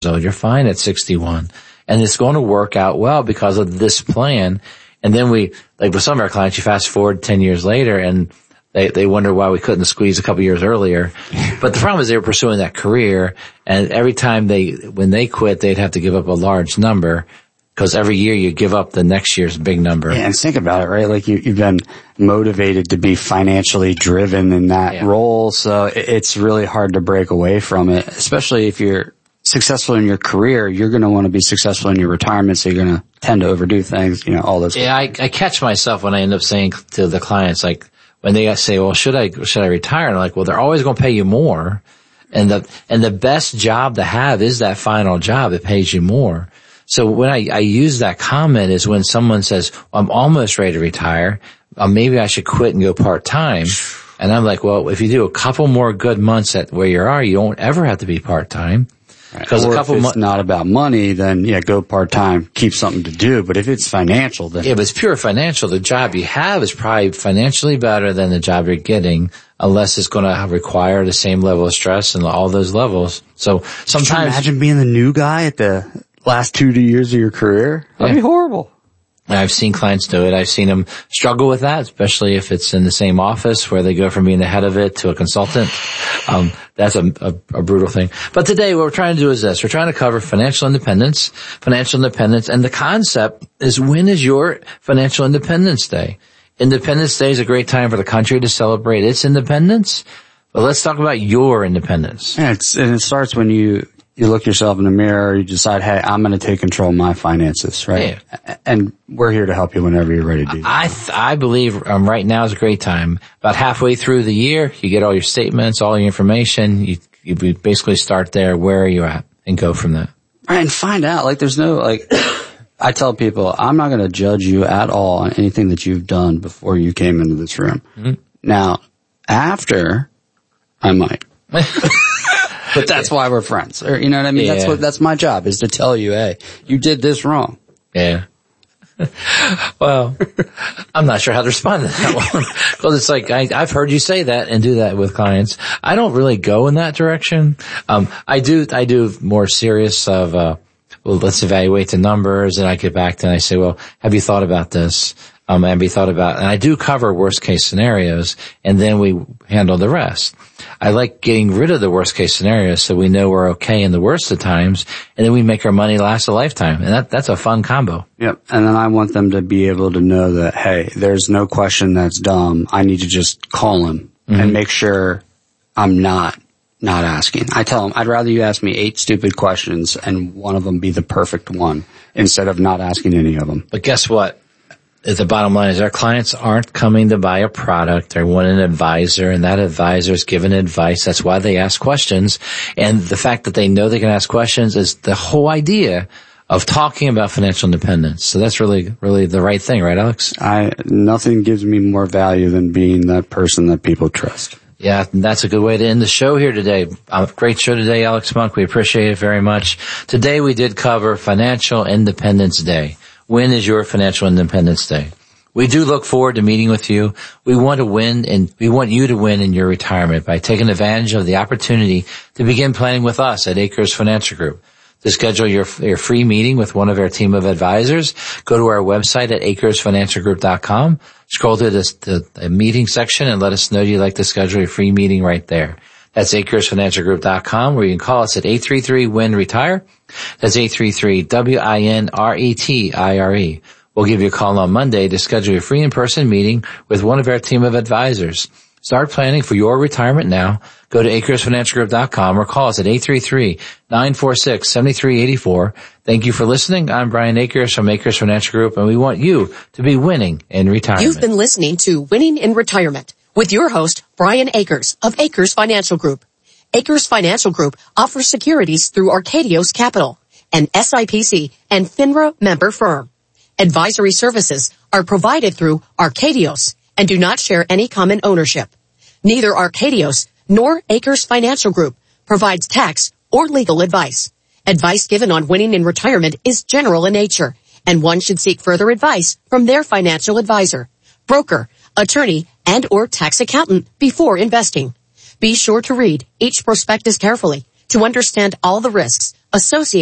old. You're fine at 61. And it's going to work out well because of this plan. And then like with some of our clients, you fast forward 10 years later and they wonder why we couldn't squeeze a couple years earlier. But the problem is they were pursuing that career, and every time when they quit, they'd have to give up a large number, because every year you give up the next year's big number. Yeah, and think about it, right? Like you've been motivated to be financially driven in that role, so it's really hard to break away from it, especially if you're successful in your career. You're going to want to be successful in your retirement, so you're going to tend to overdo things, all those. Yeah, I catch myself when I end up saying to the clients, like, when they say, well, should I retire? And I'm like, well, they're always going to pay you more. And the best job to have is that final job that pays you more. So when I use that comment is when someone says, well, I'm almost ready to retire. Maybe I should quit and go part-time. And I'm like, well, if you do a couple more good months at where you are, you don't ever have to be part-time. Because if it's not about money, then go part-time, keep something to do. But if it's financial, then but it's pure financial. The job you have is probably financially better than the job you're getting, unless it's going to require the same level of stress and all those levels. So sometimes, can you imagine being the new guy at the last 2 years of your career? That'd be horrible. I've seen clients do it. I've seen them struggle with that, especially if it's in the same office where they go from being the head of it to a consultant. That's a brutal thing. But today what we're trying to do is this. We're trying to cover financial independence, and the concept is, when is your financial independence day? Independence Day is a great time for the country to celebrate its independence. But let's talk about your independence. Yeah, and it starts when you look yourself in the mirror, you decide, hey, I'm going to take control of my finances, right? Yeah. And we're here to help you whenever you're ready to do that. I believe right now is a great time. About halfway through the year, you get all your statements, all your information. You basically start there. Where are you at? And go from there. Right, and find out. There's no, I tell people, I'm not going to judge you at all on anything that you've done before you came into this room. Mm-hmm. Now, after, I might. But that's why we're friends. Or, you know what I mean? Yeah. That's my job, is to tell you, hey, you did this wrong. Yeah. Well, I'm not sure how to respond to that one. Because it's like, I've heard you say that and do that with clients. I don't really go in that direction. I do more serious of, well, let's evaluate the numbers, and I get back to and I say, well, have you thought about this? And I do cover worst case scenarios, and then we handle the rest. I like getting rid of the worst case scenarios so we know we're okay in the worst of times, and then we make our money last a lifetime. And that's a fun combo. Yep. And then I want them to be able to know that, hey, there's no question that's dumb. I need to just call him and make sure I'm not asking. I tell them, I'd rather you ask me 8 stupid questions and one of them be the perfect one, instead of not asking any of them. But guess what? The bottom line is our clients aren't coming to buy a product. They want an advisor, and that advisor is giving advice. That's why they ask questions. And the fact that they know they can ask questions is the whole idea of talking about financial independence. So that's really, really the right thing, right, Alex? Nothing gives me more value than being that person that people trust. Yeah, that's a good way to end the show here today. Great show today, Alex Monk. We appreciate it very much. Today we did cover Financial Independence Day. When is your Financial Independence Day? We do look forward to meeting with you. We want to win, and we want you to win in your retirement by taking advantage of the opportunity to begin planning with us at Acres Financial Group. To schedule your free meeting with one of our team of advisors, go to our website at acresfinancialgroup.com, scroll to the meeting section, and let us know you'd like to schedule your free meeting right there. That's acresfinancialgroup.com, where you can call us at 833-WIN-RETIRE. That's 833-WINRETIRE. We'll give you a call on Monday to schedule your free in-person meeting with one of our team of advisors. Start planning for your retirement now. Go to acresfinancialgroup.com or call us at 833-946-7384. Thank you for listening. I'm Brian Akers from Akers Financial Group, and we want you to be winning in retirement. You've been listening to Winning in Retirement with your host, Brian Akers of Akers Financial Group. Akers Financial Group offers securities through Arcadios Capital, an SIPC and FINRA member firm. Advisory services are provided through Arcadios and do not share any common ownership. Neither Arcadios nor Akers Financial Group provides tax or legal advice. Advice given on winning in retirement is general in nature, and one should seek further advice from their financial advisor, broker, attorney, and or tax accountant before investing. Be sure to read each prospectus carefully to understand all the risks Associate